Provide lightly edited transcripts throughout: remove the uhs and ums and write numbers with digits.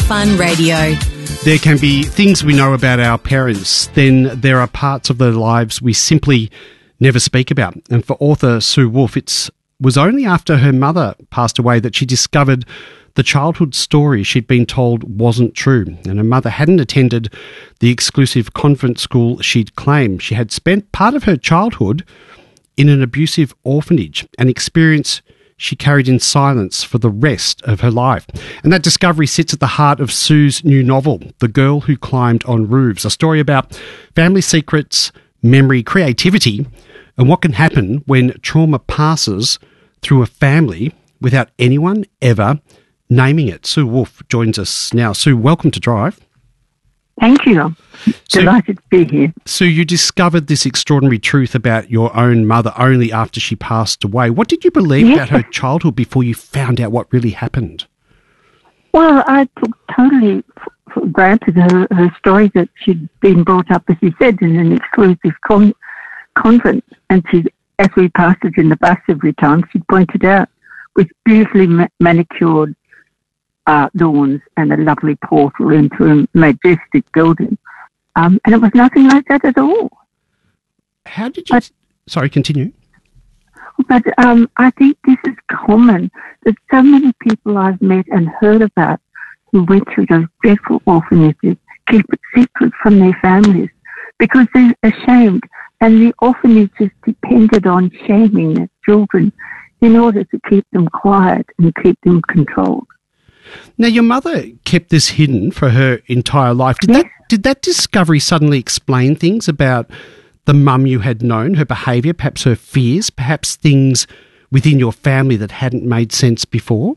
Fun Radio. There can be things we know about our parents, then there are parts of their lives we simply never speak about. And for author Sue Woolf, it was only after her mother passed away that she discovered the childhood story she'd been told wasn't true. And her mother hadn't attended the exclusive convent school she'd claimed. She had spent part of her childhood in an abusive orphanage, an experience she carried in silence for the rest of her life. And that discovery sits at the heart of Sue's new novel, The Girl Who Climbed on Roofs, a story about family secrets, memory, creativity, and what can happen when trauma passes through a family without anyone ever naming it. Sue Woolf joins us now. Sue, welcome to Drive. Thank you. Delighted to be here. Sue, you discovered this extraordinary truth about your own mother only after she passed away. What did you believe about her childhood before you found out what really happened? Well, I took totally for granted her story that she'd been brought up, as you said, in an exclusive convent. And she, as we passed it in the bus every time, she pointed out with beautifully manicured lawns and a lovely portal into a majestic building. And it was nothing like that at all. How did you... Sorry, continue. But I think this is common. There's so many people I've met and heard about who went through those dreadful orphanages, keep it secret from their families because they're ashamed. And the orphanages depended on shaming their children in order to keep them quiet and keep them controlled. Now, your mother kept this hidden for her entire life. Did that discovery suddenly explain things about the mum you had known, her behaviour, perhaps her fears, perhaps things within your family that hadn't made sense before?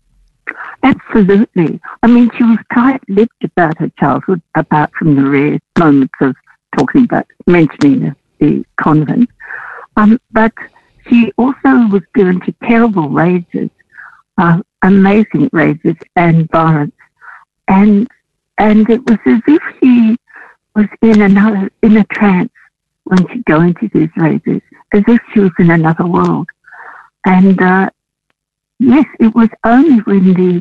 Absolutely. I mean, she was tight-lipped about her childhood, apart from the rare moments of mentioning the convent. But she also was given to terrible rages, amazing rages and violence. And it was as if she was in a trance when she'd go into these rages, as if she was in another world. And yes, it was only when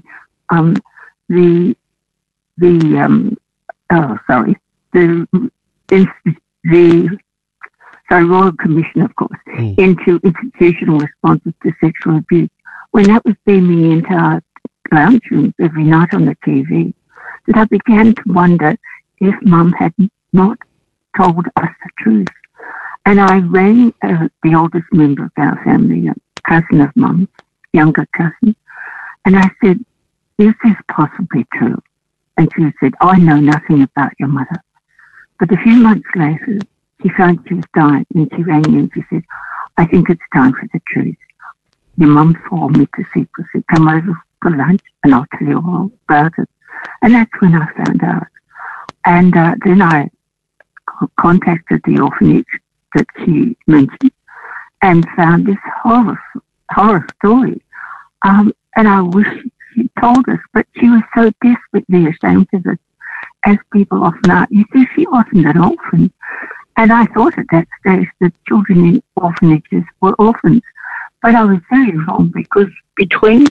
the Royal Commission, of course, into institutional responses to sexual abuse, when that was beaming into our lounge rooms every night on the TV, that I began to wonder if Mum had not told us the truth. And I rang the oldest member of our family, a cousin of Mum's, younger cousin, and I said, "Is this possibly true?" And she said, "I know nothing about your mother." But a few months later, she found she was dying, and she rang me and she said, "I think it's time for the truth. Your mum swore me to secrecy. Come over for lunch and I'll tell you all about it." And that's when I found out. And then I contacted the orphanage that she mentioned and found this horror story. And I wish she'd told us, but she was so desperately ashamed of it, as people often are. You see, she wasn't an orphan. And I thought at that stage that children in orphanages were orphans. But I was very wrong, because between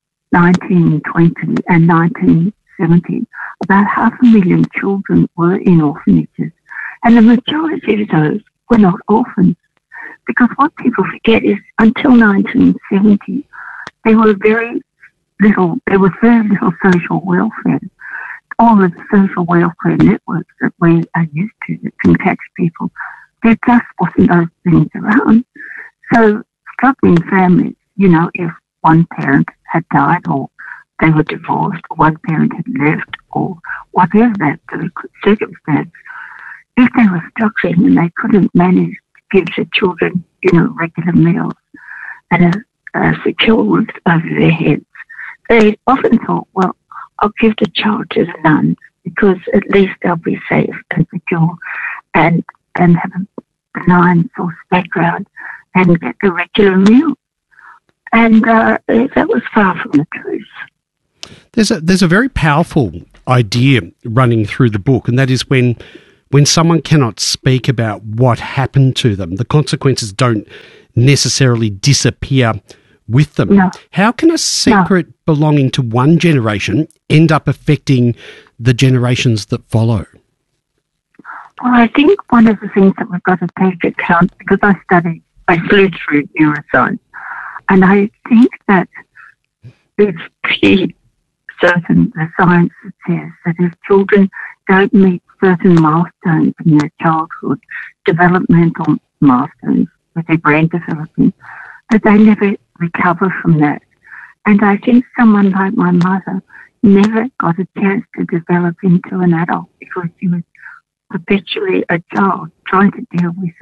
1920 and 1970, about 500,000 children were in orphanages. And the majority of those were not orphans. Because what people forget is until 1970, there was very little social welfare. All the social welfare networks that we are used to that can catch people, there just wasn't those things around. So struggling families, if one parent had died or they were divorced or one parent had left or whatever that circumstance, if they were struggling and they couldn't manage to give their children, regular meals and a secure roof over their heads, they often thought, well, I'll give the child to the nuns because at least they'll be safe and secure and have a benign source background and get the regular meal. And that was far from the truth. There's a very powerful idea running through the book, and that is when someone cannot speak about what happened to them, the consequences don't necessarily disappear with them. No. How can a secret belonging to one generation end up affecting the generations that follow? Well, I think one of the things that we've got to take account, because I flew through neuroscience, and I think that it's pretty certain, the science that says that if children don't meet certain milestones in their childhood, developmental milestones with their brain developing, that they never recover from that. And I think someone like my mother never got a chance to develop into an adult because she was perpetually a child trying to deal with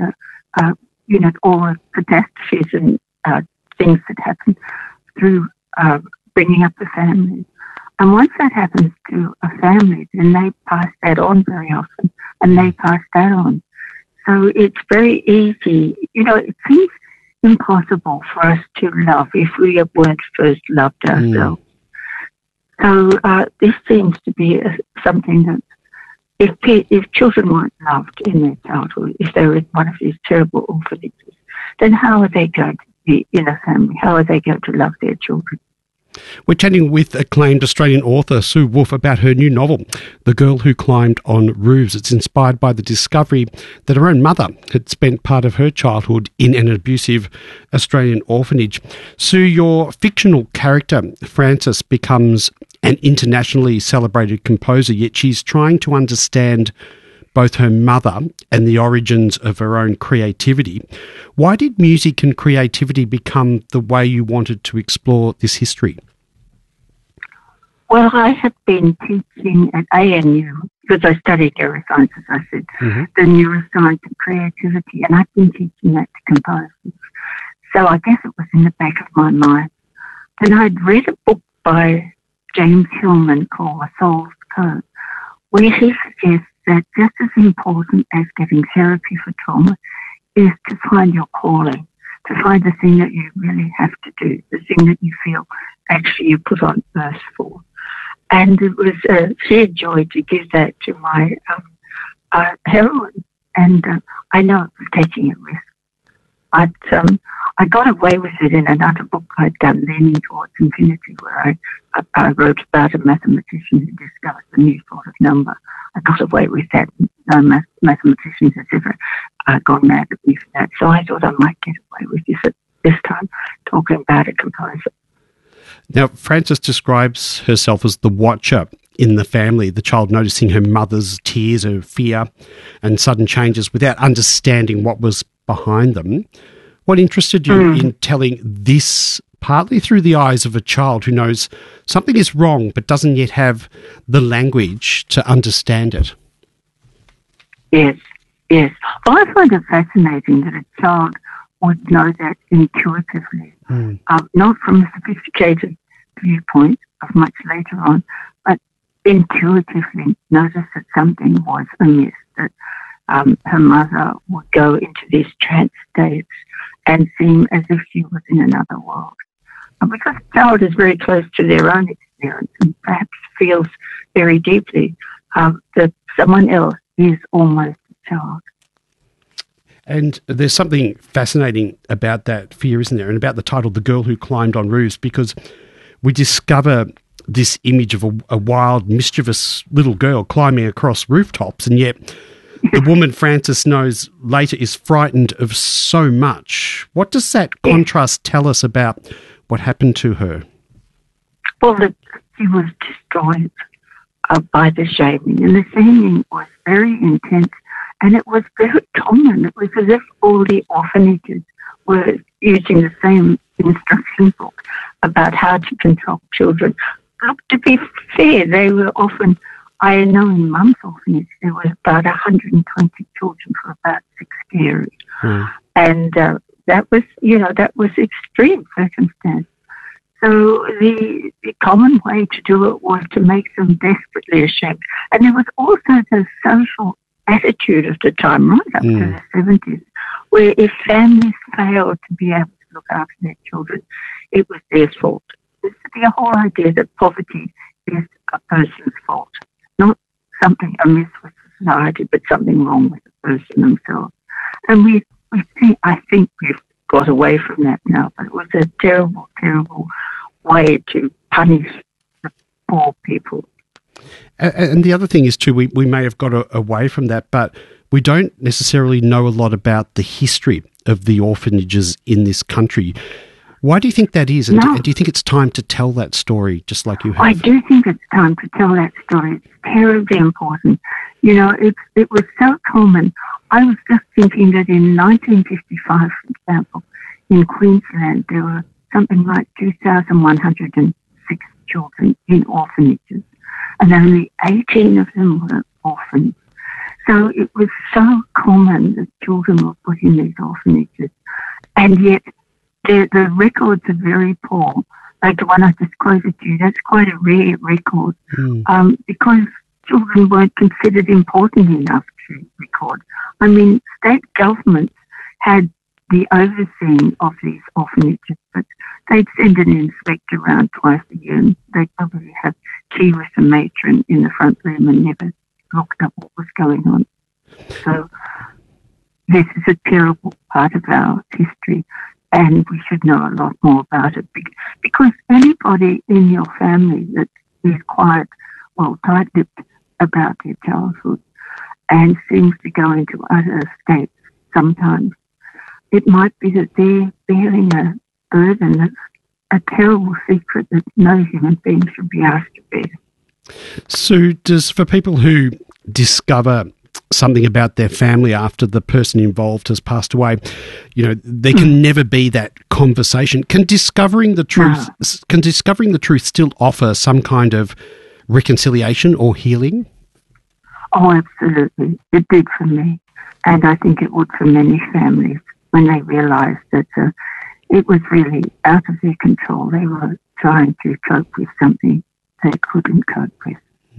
all the catastrophes and things that happen through bringing up the family. And once that happens to a family, then they pass that on very often, and they pass that on. So it's very easy. It seems impossible for us to love if we weren't first loved ourselves. So this seems to be something that if children weren't loved in their childhood, if they were in one of these terrible orphanages, then how are they going to be in a family? How are they going to love their children? We're chatting with acclaimed Australian author Sue Woolf about her new novel, The Girl Who Climbed on Roofs. It's inspired by the discovery that her own mother had spent part of her childhood in an abusive Australian orphanage. Sue, your fictional character, Frances, becomes an internationally celebrated composer, yet she's trying to understand both her mother and the origins of her own creativity. Why did music and creativity become the way you wanted to explore this history? Well, I have been teaching at ANU, because I studied neuroscience, as I said, the neuroscience of creativity, and I've been teaching that to composers. So I guess it was in the back of my mind. And I'd read a book by James Hillman called A Soul's Code, where he suggests that just as important as getting therapy for trauma is to find your calling, to find the thing that you really have to do, the thing that you feel actually you put on earth for. And it was a sheer joy to give that to my heroine. And I know it was taking a risk. I got away with it in another book I'd done, Leaning Towards Infinity, where I wrote about a mathematician who discovered the new sort of number. I got away with that. No mathematician has ever gone mad at me for that. So I thought I might get away with this time, talking about a composer. Now, Frances describes herself as the watcher in the family, the child noticing her mother's tears, her fear and sudden changes without understanding what was behind them. What interested you in telling this partly through the eyes of a child who knows something is wrong but doesn't yet have the language to understand it? Yes. Well, I find it fascinating that a child would know that intuitively, not from a sophisticated viewpoint of much later on, but intuitively notice that something was amiss, that her mother would go into these trance states and seem as if she was in another world. Because the child is very close to their own experience and perhaps feels very deeply that someone else is almost a child. And there's something fascinating about that fear, isn't there? And about the title, The Girl Who Climbed on Roofs, because we discover this image of a wild, mischievous little girl climbing across rooftops, and yet the woman Frances knows later is frightened of so much. What does that contrast tell us about what happened to her? Well, that she was destroyed by the shaming, and the shaming was very intense, and it was very common. It was as if all the orphanages were using the same instruction book about how to control children. Look, to be fair, they were often, I know in Mum's orphanage, there were about 120 children for about 6 years. And that was extreme circumstance. So the common way to do it was to make them desperately ashamed. And there was also the social attitude of the time, right up to the 70s, where if families failed to be able to look after their children, it was their fault. The whole idea that poverty is a person's fault, not something amiss with society, but something wrong with the person themselves. And I think we've got away from that now, but it was a terrible terrible way to punish the poor people. And the other thing is too, we may have got away from that, but we don't necessarily know a lot about the history of the orphanages in this country. Why do you think that is? And do you think it's time to tell that story just like you have? I do think it's time to tell that story. It's terribly important. You know, it was so common. I was just thinking that in 1955, for example, in Queensland, there were something like 2,106 children in orphanages, and only 18 of them were orphans. So it was so common that children were put in these orphanages, and yet the records are very poor. Like the one I just quoted you, that's quite a rare record because children weren't considered important enough to record. I mean, state governments had the overseeing of these orphanages, but they'd send an inspector around twice a year, and they'd probably have tea with the matron in the front room and never looked up what was going on. So this is a terrible part of our history, and we should know a lot more about it, because anybody in your family that is quite, tight-lipped about their childhood and seems to go into utter states sometimes, it might be that they're bearing a burden that's a terrible secret that no human being should be asked to bear. So for people who discover something about their family after the person involved has passed away, you know, there can never be that conversation. Can discovering the truth still offer some kind of reconciliation or healing? Oh, absolutely. It did for me. And I think it would for many families when they realised that it was really out of their control. They were trying to cope with something they couldn't cope with.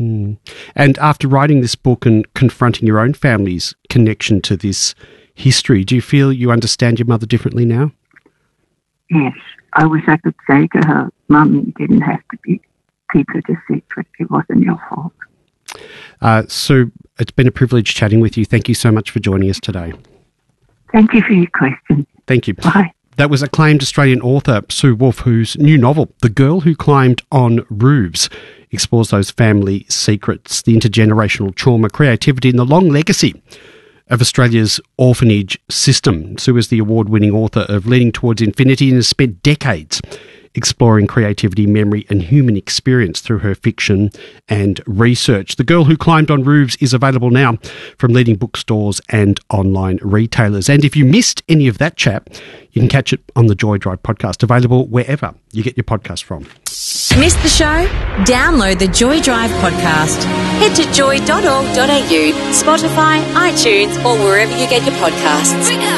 And after writing this book and confronting your own family's connection to this history, do you feel you understand your mother differently now? Yes. I wish I could say to her, Mum, you didn't have to keep it a secret. It wasn't your fault. Sue, it's been a privilege chatting with you. Thank you so much for joining us today. Thank you for your question. Thank you. Bye. That was acclaimed Australian author Sue Wolf, whose new novel, The Girl Who Climbed on Roofs, explores those family secrets, the intergenerational trauma, creativity and the long legacy of Australia's orphanage system. Sue is the award-winning author of Leading Towards Infinity and has spent decades exploring creativity, memory and human experience through her fiction and research. The Girl Who Climbed on Roofs is available now from leading bookstores and online retailers. And if you missed any of that chat, you can catch it on the Joy Drive podcast, available wherever you get your podcast from. Missed the show? Download the Joy Drive podcast. Head to joy.org.au, Spotify, iTunes or wherever you get your podcasts.